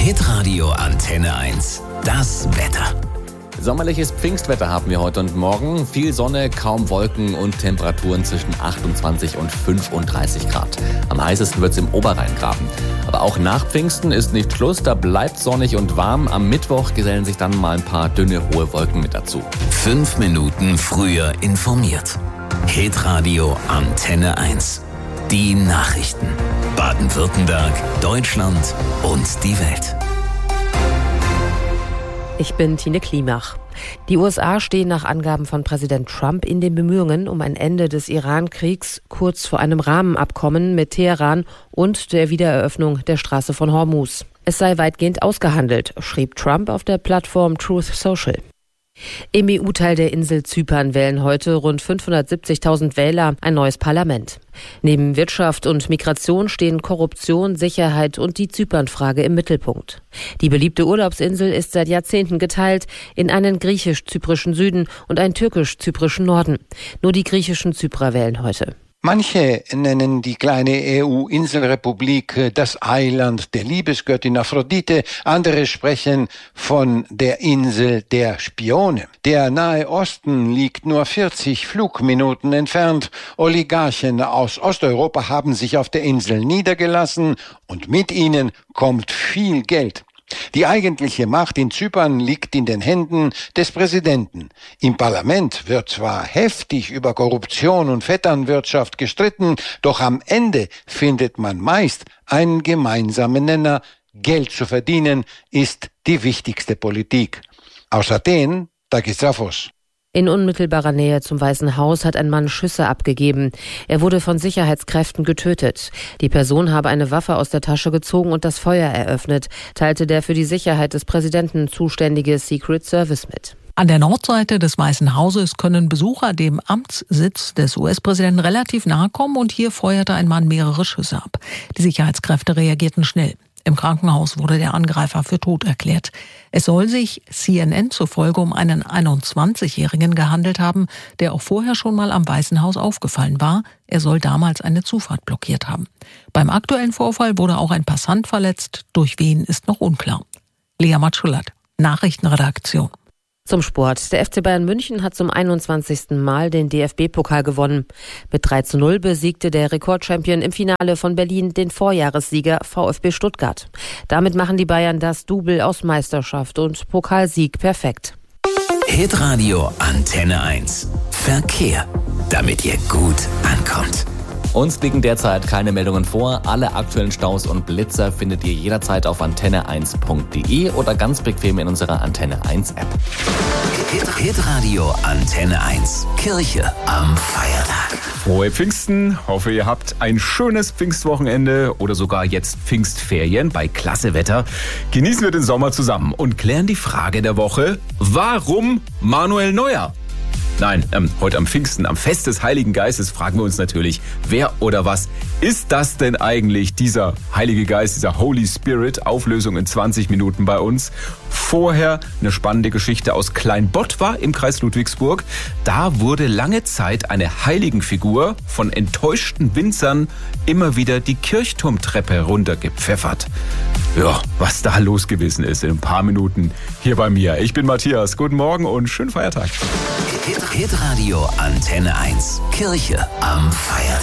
Hitradio Antenne 1. Das Wetter. Sommerliches Pfingstwetter haben wir heute und morgen. Viel Sonne, kaum Wolken und Temperaturen zwischen 28 und 35 Grad. Am heißesten wird es im Oberrheingraben. Aber auch nach Pfingsten ist nicht Schluss, da bleibt sonnig und warm. Am Mittwoch gesellen sich dann mal ein paar dünne, hohe Wolken mit dazu. 5 Minuten früher informiert. Hitradio Antenne 1. Die Nachrichten. Baden-Württemberg, Deutschland und die Welt. Ich bin Tine Klimach. Die USA stehen nach Angaben von Präsident Trump in den Bemühungen um ein Ende des Iran-Kriegs kurz vor einem Rahmenabkommen mit Teheran und der Wiedereröffnung der Straße von Hormuz. Es sei weitgehend ausgehandelt, schrieb Trump auf der Plattform Truth Social. Im EU-Teil der Insel Zypern wählen heute rund 570.000 Wähler ein neues Parlament. Neben Wirtschaft und Migration stehen Korruption, Sicherheit und die Zypernfrage im Mittelpunkt. Die beliebte Urlaubsinsel ist seit Jahrzehnten geteilt in einen griechisch-zyprischen Süden und einen türkisch-zyprischen Norden. Nur die griechischen Zyprer wählen heute. Manche nennen die kleine EU-Inselrepublik das Eiland der Liebesgöttin Aphrodite, andere sprechen von der Insel der Spione. Der Nahe Osten liegt nur 40 Flugminuten entfernt. Oligarchen aus Osteuropa haben sich auf der Insel niedergelassen und mit ihnen kommt viel Geld. Die eigentliche Macht in Zypern liegt in den Händen des Präsidenten. Im Parlament wird zwar heftig über Korruption und Vetternwirtschaft gestritten, doch am Ende findet man meist einen gemeinsamen Nenner. Geld zu verdienen ist die wichtigste Politik. Aus Athen, Takis Zaphos. In unmittelbarer Nähe zum Weißen Haus hat ein Mann Schüsse abgegeben. Er wurde von Sicherheitskräften getötet. Die Person habe eine Waffe aus der Tasche gezogen und das Feuer eröffnet, teilte der für die Sicherheit des Präsidenten zuständige Secret Service mit. An der Nordseite des Weißen Hauses können Besucher dem Amtssitz des US-Präsidenten relativ nahe kommen und hier feuerte ein Mann mehrere Schüsse ab. Die Sicherheitskräfte reagierten schnell. Im Krankenhaus wurde der Angreifer für tot erklärt. Es soll sich CNN zufolge um einen 21-Jährigen gehandelt haben, der auch vorher schon mal am Weißen Haus aufgefallen war. Er soll damals eine Zufahrt blockiert haben. Beim aktuellen Vorfall wurde auch ein Passant verletzt. Durch wen ist noch unklar. Lea Matschulat, Nachrichtenredaktion. Zum Sport. Der FC Bayern München hat zum 21. Mal den DFB-Pokal gewonnen. Mit 3:0 besiegte der Rekordchampion im Finale von Berlin den Vorjahressieger VfB Stuttgart. Damit machen die Bayern das Double aus Meisterschaft und Pokalsieg perfekt. Hitradio Antenne 1. Verkehr. Damit ihr gut ankommt. Uns liegen derzeit keine Meldungen vor. Alle aktuellen Staus und Blitzer findet ihr jederzeit auf antenne1.de oder ganz bequem in unserer Antenne 1 App. Hitradio Antenne 1. Kirche am Feiertag. Frohe Pfingsten. Hoffe, ihr habt ein schönes Pfingstwochenende oder sogar jetzt Pfingstferien bei klasse Wetter. Genießen wir den Sommer zusammen und klären die Frage der Woche: Warum Manuel Neuer? Nein, heute am Pfingsten, am Fest des Heiligen Geistes, fragen wir uns natürlich, wer oder was ist das denn eigentlich, dieser Heilige Geist, dieser Holy Spirit? Auflösung in 20 Minuten bei uns. Vorher eine spannende Geschichte aus Kleinbottwar im Kreis Ludwigsburg. Da wurde lange Zeit eine Heiligenfigur von enttäuschten Winzern immer wieder die Kirchturmtreppe runtergepfeffert. Ja, was da los gewesen ist in ein paar Minuten hier bei mir. Ich bin Matthias, guten Morgen und schönen Feiertag. Hitradio Antenne 1. Kirche am Feiertag.